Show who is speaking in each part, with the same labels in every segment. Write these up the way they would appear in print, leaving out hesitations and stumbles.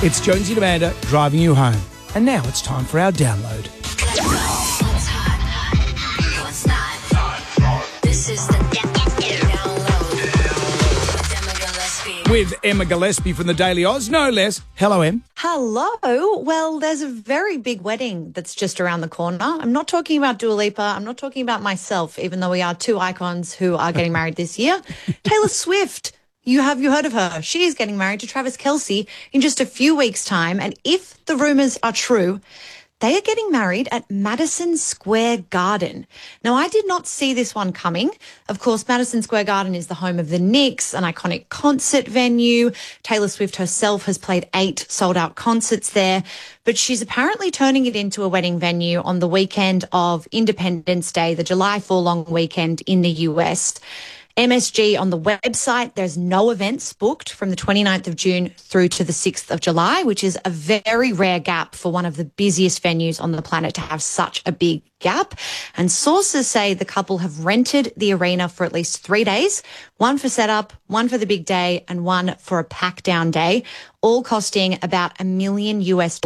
Speaker 1: It's Jonesy and Amanda driving you home. And now it's time for our download.
Speaker 2: This is the download
Speaker 1: With Emma Gillespie from the Daily Oz, no less. Hello, Em.
Speaker 3: Hello. Well, there's a very big wedding that's just around the corner. I'm not talking about Dua Lipa. I'm not talking about myself, even though we are two icons who are getting married this year. Taylor Swift. You heard of her? She is getting married to Travis Kelce in just a few weeks' time. And if the rumors are true, they are getting married at Madison Square Garden. Now, I did not see this one coming. Of course, Madison Square Garden is the home of the Knicks, an iconic concert venue. Taylor Swift herself has played 8 sold-out concerts there, but she's apparently turning it into a wedding venue on the weekend of Independence Day, the July 4 long weekend in the US. MSG on the website, there's no events booked from the 29th of June through to the 6th of July, which is a very rare gap for one of the busiest venues on the planet to have such a big gap. And sources say the couple have rented the arena for at least 3 days, one for setup, one for the big day, and one for a pack down day, all costing about $1 million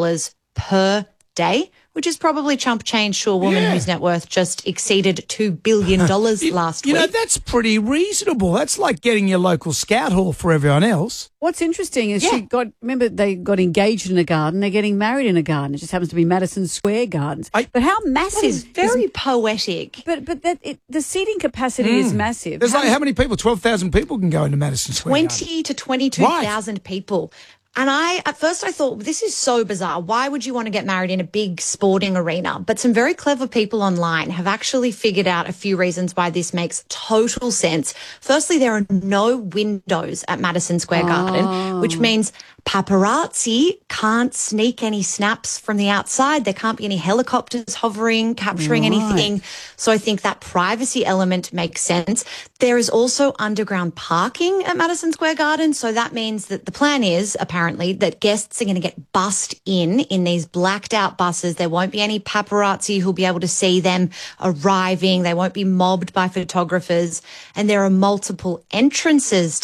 Speaker 3: per day, which is probably chump change to a woman whose net worth just exceeded $2 billion last week.
Speaker 1: You know, that's pretty reasonable. That's like getting your local scout hall for everyone else.
Speaker 4: What's interesting is remember they got engaged in a garden, they're getting married in a garden. It just happens to be Madison Square Gardens. But how massive?
Speaker 3: That is very poetic.
Speaker 4: But the seating capacity is massive.
Speaker 1: There's how many people? 12,000 people can go into Madison Square Garden.
Speaker 3: 20 to 22,000 people. And at first I thought, this is so bizarre. Why would you want to get married in a big sporting arena? But some very clever people online have actually figured out a few reasons why this makes total sense. Firstly, there are no windows at Madison Square Garden, which means paparazzi can't sneak any snaps from the outside. There can't be any helicopters hovering, capturing anything. So I think that privacy element makes sense. There is also underground parking at Madison Square Garden. So that means that the plan is apparently that guests are going to get bussed in these blacked out buses. There won't be any paparazzi who'll be able to see them arriving. They won't be mobbed by photographers. And there are multiple entrances